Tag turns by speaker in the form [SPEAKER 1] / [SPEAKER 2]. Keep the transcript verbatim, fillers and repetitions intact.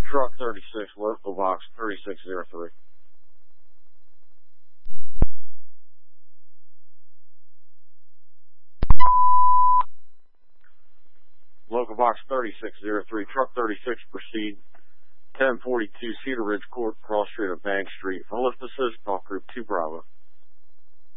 [SPEAKER 1] Truck thirty-six, local box thirty-six oh three. Local box thirty-six oh three, truck thirty-six, proceed. ten forty-two Cedar Ridge Court, cross street of Bank Street. For lift assist, call group two Bravo.